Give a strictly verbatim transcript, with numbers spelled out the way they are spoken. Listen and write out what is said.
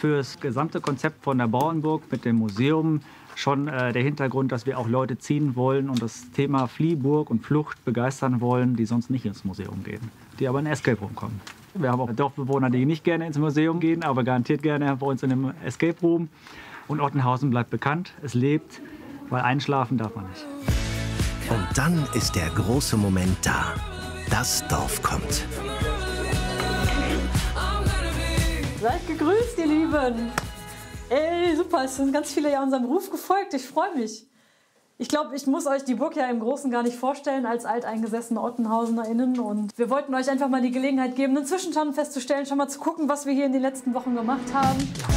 für das gesamte Konzept von der Bauernburg mit dem Museum schon äh, der Hintergrund, dass wir auch Leute ziehen wollen und das Thema Fliehburg und Flucht begeistern wollen, die sonst nicht ins Museum gehen, die aber in Escape Room kommen. Wir haben auch Dorfbewohner, die nicht gerne ins Museum gehen, aber garantiert gerne bei uns in einem Escape Room. Und Ottenhausen bleibt bekannt, es lebt, weil einschlafen darf man nicht. Und dann ist der große Moment da. Das Dorf kommt. Seid gegrüßt, ihr Lieben. Ey, super, es sind ganz viele ja unserem Ruf gefolgt. Ich freue mich. Ich glaube, ich muss euch die Burg ja im Großen gar nicht vorstellen als alteingesessene OttenhausenerInnen. Und wir wollten euch einfach mal die Gelegenheit geben, einen Zwischenstand festzustellen, schon mal zu gucken, was wir hier in den letzten Wochen gemacht haben.